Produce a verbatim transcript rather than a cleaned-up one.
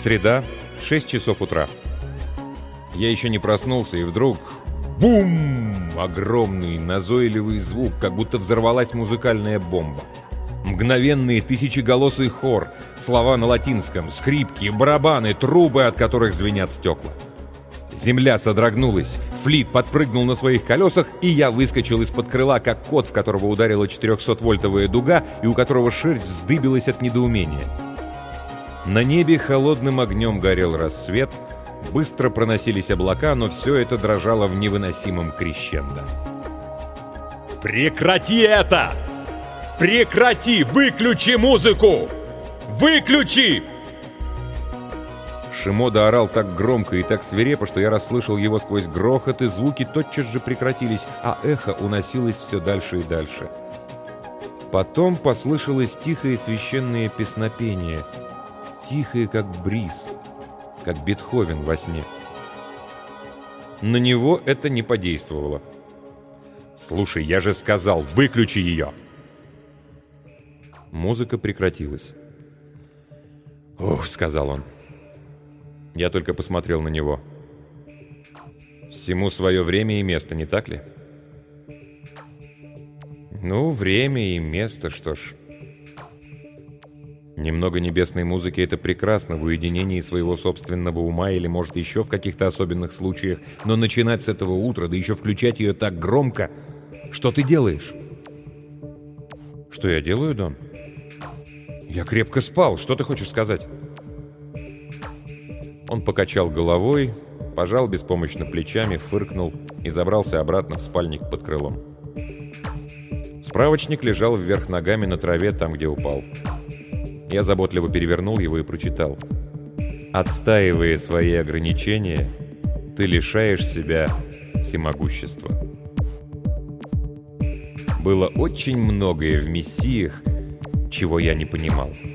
Среда, шесть часов утра. Я еще не проснулся, и вдруг... Бум! Огромный, назойливый звук, как будто взорвалась музыкальная бомба. Мгновенный тысячеголосый хор, слова на латинском, скрипки, барабаны, трубы, от которых звенят стекла. Земля содрогнулась, флит подпрыгнул на своих колесах, и я выскочил из-под крыла, как кот, в которого ударила четырехсотвольтовая дуга, и у которого шерсть вздыбилась от недоумения. На небе холодным огнем горел рассвет, быстро проносились облака, но все это дрожало в невыносимом крещендо. «Прекрати это! Прекрати! Выключи музыку! Выключи!» Шимода орал так громко и так свирепо, что я расслышал его сквозь грохот, и звуки тотчас же прекратились, а эхо уносилось все дальше и дальше. Потом послышалось тихое священное песнопение, тихое, как бриз, как Бетховен во сне. На него это не подействовало. «Слушай, я же сказал, выключи ее!» Музыка прекратилась. «Ух», — сказал он. Я только посмотрел на него. «Всему свое время и место, не так ли?» «Ну, время и место, что ж...» Немного небесной музыки — это прекрасно в уединении своего собственного ума или, может, еще в каких-то особенных случаях, но начинать с этого утра, да еще включать ее так громко... Что ты делаешь? Что я делаю, Дон? Я крепко спал, что ты хочешь сказать? Он покачал головой, пожал беспомощно плечами, фыркнул и забрался обратно в спальник под крылом. Справочник лежал вверх ногами на траве, там, где упал. Я заботливо перевернул его и прочитал. «Отстаивая свои ограничения, ты лишаешь себя всемогущества». Было очень многое в мессиях, чего я не понимал.